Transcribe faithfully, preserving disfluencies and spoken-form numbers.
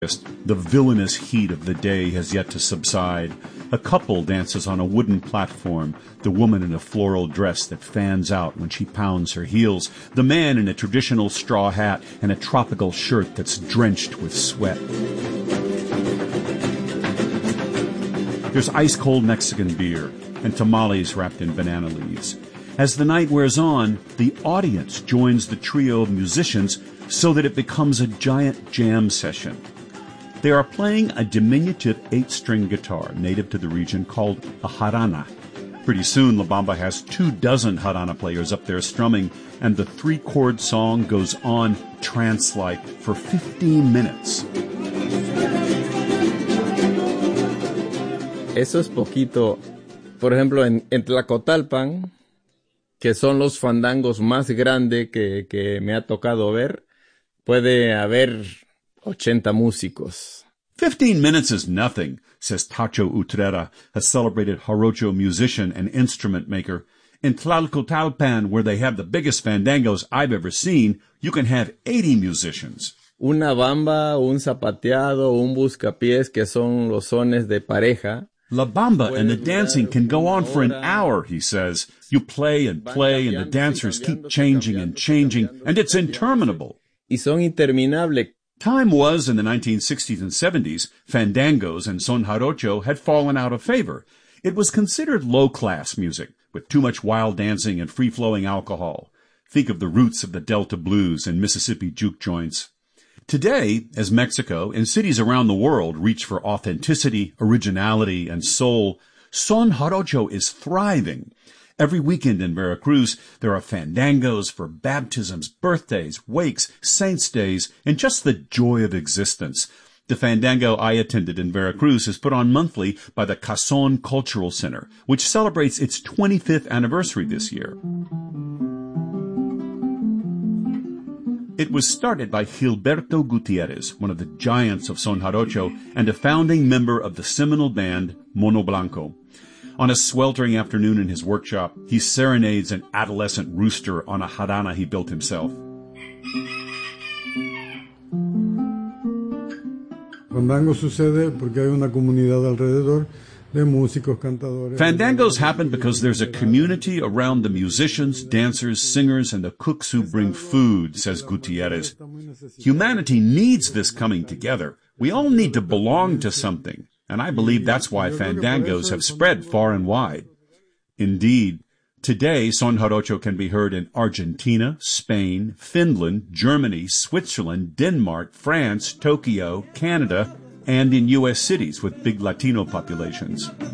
The villainous heat of the day has yet to subside. A couple dances on a wooden platform, the woman in a floral dress that fans out when she pounds her heels, the man in a traditional straw hat and a tropical shirt that's drenched with sweat. There's ice-cold Mexican beer and tamales wrapped in banana leaves. As the night wears on, the audience joins the trio of musicians so that it becomes a giant jam session. They are playing a diminutive eight-string guitar native to the region called a jarana. Pretty soon, La Bamba has two dozen jarana players up there strumming, and the three-chord song goes on trance-like for fifteen minutes. Eso es poquito. Por ejemplo, en, en Tlacotalpan, que son los fandangos más grandes que, que me ha tocado ver, puede haber ochenta músicos. Fifteen minutes is nothing, says Tacho Utrera, a celebrated jarocho musician and instrument maker. In Tlalcotalpan, where they have the biggest fandangos I've ever seen, you can have eighty musicians. Una bamba, un zapateado, un buscapiés, que son los sones de pareja. La Bamba and the dancing can go on for an hour, he says. You play and play, and the dancers keep changing and changing, and it's interminable. Y son interminables. Time was, in the nineteen sixties and seventies, fandangos and son jarocho had fallen out of favor. It was considered low-class music, with too much wild dancing and free-flowing alcohol. Think of the roots of the Delta blues and Mississippi juke joints. Today, as Mexico and cities around the world reach for authenticity, originality, and soul, son jarocho is thriving. Every weekend in Veracruz, there are fandangos for baptisms, birthdays, wakes, saints' days, and just the joy of existence. The fandango I attended in Veracruz is put on monthly by the Cason Cultural Center, which celebrates its twenty-fifth anniversary this year. It was started by Gilberto Gutierrez, one of the giants of son jarocho and a founding member of the seminal band Mono Blanco. On a sweltering afternoon in his workshop, he serenades an adolescent rooster on a jarana he built himself. Fandango sucede porque hay una comunidad alrededor de músicos, cantadores. Fandangos happen because there's a community around the musicians, dancers, singers, and the cooks who bring food, says Gutierrez. Humanity needs this coming together. We all need to belong to something. And I believe that's why fandangos have spread far and wide. Indeed, today son jarocho can be heard in Argentina, Spain, Finland, Germany, Switzerland, Denmark, France, Tokyo, Canada, and in U S cities with big Latino populations.